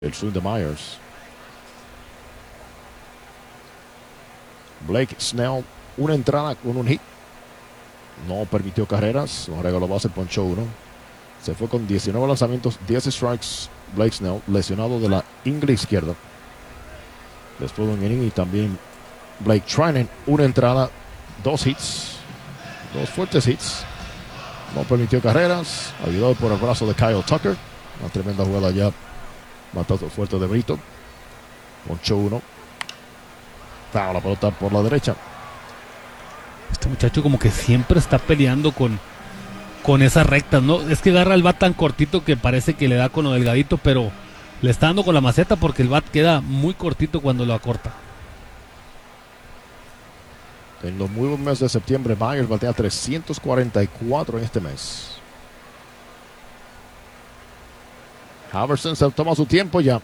El swing de Myers. Blake Snell, una entrada con un hit. No permitió carreras. No regaló base, ponchó uno. Se fue con 19 lanzamientos, 10 strikes. Blake Snell, lesionado de la ingle izquierda. Después de un inning, y también Blake Treinen, una entrada, 2 hits. 2 fuertes hits. No permitió carreras. Ayudado por el brazo de Kyle Tucker. Una tremenda jugada ya. Matazo fuerte de Brito. Ponchó uno. La pelota por la derecha. Este muchacho como que siempre está peleando con esas rectas, ¿no? Es que agarra el bat tan cortito que parece que le da con lo delgadito, pero le está dando con la maceta porque el bat queda muy cortito cuando lo acorta. En los muy buenos meses de septiembre, Myers batea 344 en este mes. Haverson se toma su tiempo ya.